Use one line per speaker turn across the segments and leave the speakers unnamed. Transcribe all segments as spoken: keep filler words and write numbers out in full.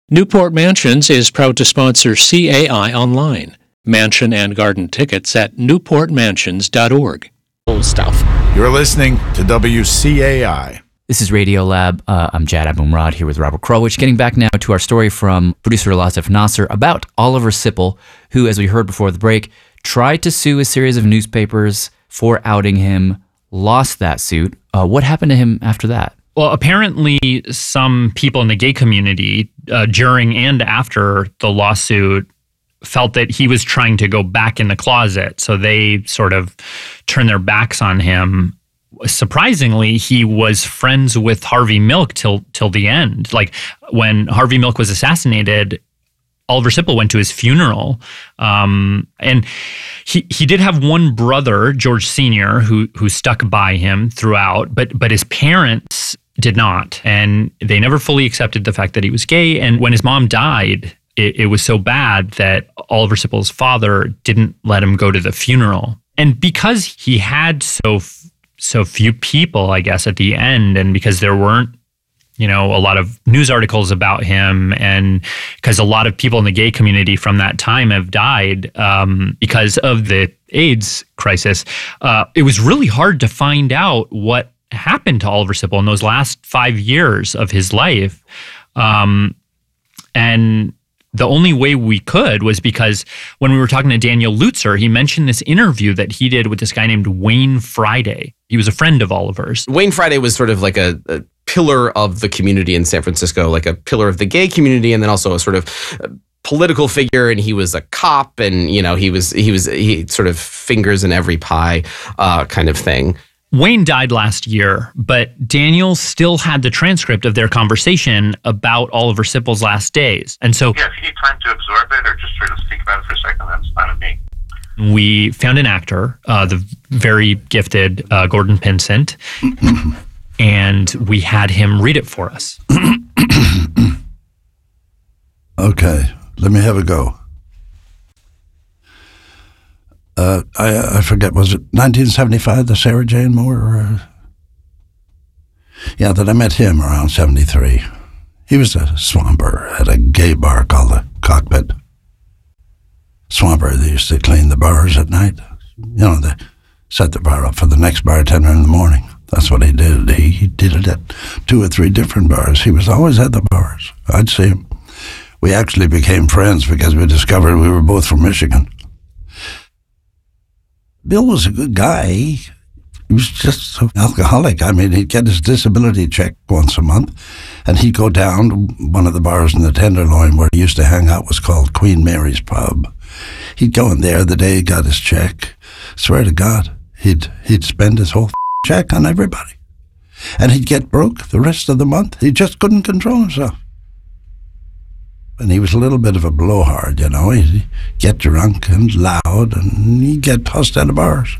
Newport Mansions is proud to sponsor C A I Online. Mansion and garden tickets at newport mansions dot org.
Stuff.
You're listening to W C A I.
This is Radio Lab. Uh, I'm Jad Abumrad here with Robert Krulwich. Getting back now to our story from producer Latif Nasser about Oliver Sipple, who, as we heard before the break, tried to sue a series of newspapers for outing him, lost that suit. Uh, what happened to him after that?
Well, apparently some people in the gay community uh, during and after the lawsuit felt that he was trying to go back in the closet. So they sort of turned their backs on him. Surprisingly, he was friends with Harvey Milk till till the end. Like when Harvey Milk was assassinated, Oliver Sipple went to his funeral, um, and he he did have one brother, George Senior, who who stuck by him throughout, but but his parents did not, and they never fully accepted the fact that he was gay. And when his mom died, it, it was so bad that Oliver Sipple's father didn't let him go to the funeral. And because he had so so few people, I guess, at the end, and because there weren't, you know, a lot of news articles about him, and because a lot of people in the gay community from that time have died um, because of the AIDS crisis, uh, it was really hard to find out what happened to Oliver Sipple in those last five years of his life. Um, and the only way we could was because when we were talking to Daniel Lutzer, he mentioned this interview that he did with this guy named Wayne Friday. He was a friend of Oliver's.
Wayne Friday was sort of like a, a pillar of the community in San Francisco, like a pillar of the gay community, and then also a sort of political figure. And he was a cop, and you know, he was he was he sort of fingers in every pie uh, kind of thing.
Wayne died last year, but Daniel still had the transcript of their conversation about Oliver Sipple's last days. And so,
yeah, if you need time to absorb it or just sort of think about it for a second, that's fine with me.
We found an actor, uh, the very gifted uh, Gordon Pinsent, and we had him read it for us.
Okay, let me have a go. Uh, I, I forget, was it nineteen seventy-five, the Sarah Jane Moore? Or, yeah, that I met him around seventy-three. He was a swamper at a gay bar called the Cockpit. Swamper, they used to clean the bars at night. You know, they set the bar up for the next bartender in the morning. That's what he did. He, he did it at two or three different bars. He was always at the bars. I'd see him. We actually became friends because we discovered we were both from Michigan. Bill was a good guy. He was just an alcoholic. I mean, he'd get his disability check once a month, and he'd go down to one of the bars in the Tenderloin where he used to hang out, was called Queen Mary's Pub. He'd go in there the day he got his check. Swear to God, he'd he'd spend his whole check on everybody. And he'd get broke the rest of the month. He just couldn't control himself. And he was a little bit of a blowhard, you know. He'd get drunk and loud, and he'd get tossed out of bars.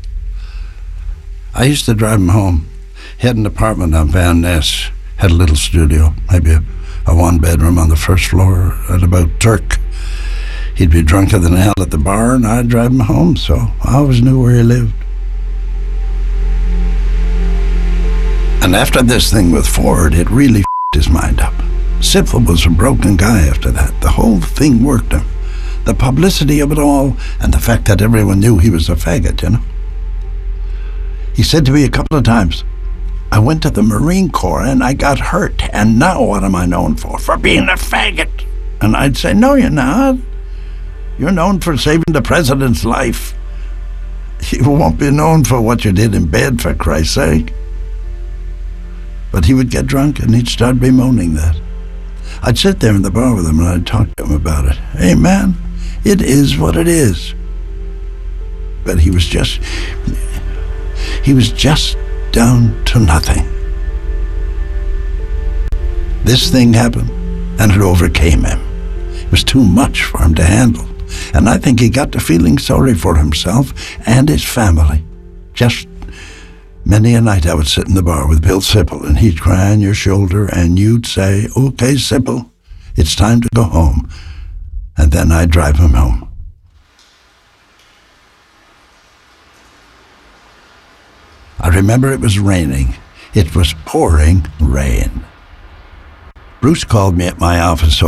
I used to drive him home. He had an apartment on Van Ness, had a little studio, maybe a, a one-bedroom on the first floor at about Turk. He'd be drunker than hell at the bar, and I'd drive him home, so I always knew where he lived. And after this thing with Ford, it really f***ed his mind up. Sipple was a broken guy after that. The whole thing worked him. The publicity of it all, and the fact that everyone knew he was a faggot, you know. He said to me a couple of times, I went to the Marine Corps and I got hurt, and now what am I known for? For being a faggot. And I'd say, no, you're not. You're known for saving the president's life. You won't be known for what you did in bed, for Christ's sake. But he would get drunk and he'd start bemoaning that. I'd sit there in the bar with him and I'd talk to him about it. Hey, man, it is what it is. But he was just, he was just down to nothing. This thing happened and it overcame him. It was too much for him to handle. And I think he got to feeling sorry for himself and his family. Just many a night I would sit in the bar with Bill Sipple, and he'd cry on your shoulder, and you'd say, okay, Sipple, it's time to go home. And then I'd drive him home. I remember it was raining. It was pouring rain. Bruce called me at my office